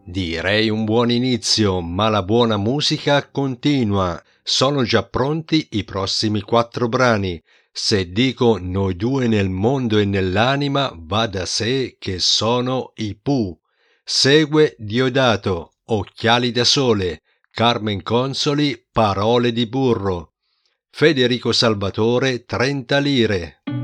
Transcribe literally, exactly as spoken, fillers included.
Direi un buon inizio, ma la buona musica continua. Sono già pronti i prossimi quattro brani. Se dico noi due nel mondo e nell'anima, va da sé che sono i Pooh. Segue Diodato, Occhiali da sole, Carmen Consoli, Parole di burro. Federico Salvatore, trenta lire.